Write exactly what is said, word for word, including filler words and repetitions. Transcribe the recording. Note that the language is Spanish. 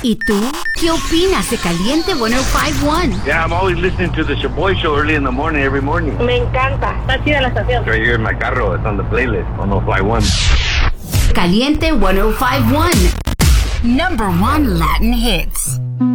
¿Y tú? ¿Qué opinas de Caliente ciento cinco punto uno? Yeah, I'm always listening to the Shaboy Show early in the morning, every morning. Me encanta. Está chida la estación. Right here in my carro. It's on the playlist, one oh five point one. Caliente ciento cinco punto uno. Number one Latin hits.